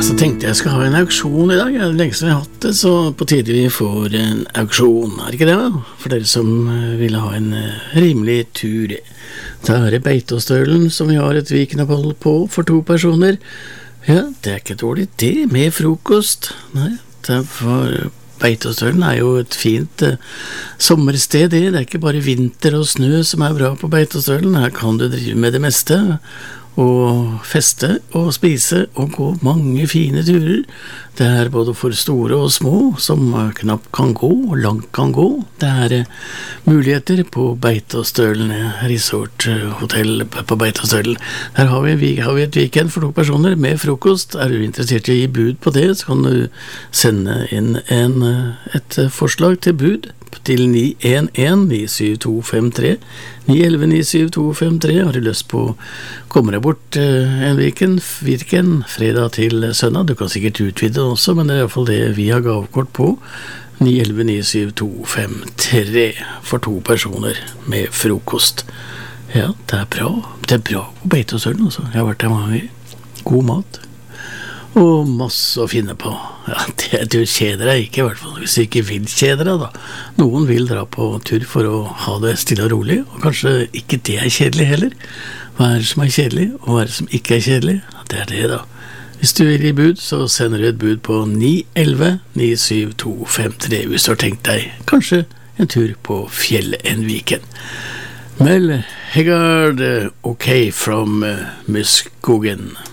Så tenkte jeg skal ha en auksjon I dag. Det lenge siden vi har hatt det, så på tide vi får en auksjon. Er ikke det da? For dere som vil ha en rimelig tur. Da det Beitostølen som vi har et weekendopphold på for 2 personer. Ja, det ikke dårlig det, med frokost. Nei, Beitostølen jo et fint sommersted. Det ikke bare vinter og snø som bra på Beitostølen. Her kan du drive med det meste. Og feste og spise og gå mange fine turer. Det både for store og små som knapt kan gå og langt kan gå. Det muligheter på Beitostølen resort hotell på Beitostølen. Her har vi et weekend for 2 personer med frokost. Du interessert I å gi bud på det, så kan du sende inn et forslag til bud til 911-97253 911-97253. Har du lyst på kommer deg bort en weekend fredag til søndag. Du kan sikkert utvide også, men det I hvert fall det vi har gavekort på 911-97253 for 2 personer med frokost. Ja, det bra. Det bra på Beitostølen også. Jeg har vært der mange ganger. God mat. Og masse å finne på. Ja, du kjeder deg ikke I hvert fall, hvis du ikke vil kjede deg da. Noen vil dra på tur for å ha det stille og rolig, og kanskje ikke det kjedelig heller. Hva det som kjedelig, og hva det som ikke kjedelig? Det det da. Hvis du vil gi bud, så sender du et bud på 911-97253, hvis du har tenkt deg kanskje en tur på fjellet en weekend. Mel Haggard, OK from Muskogen.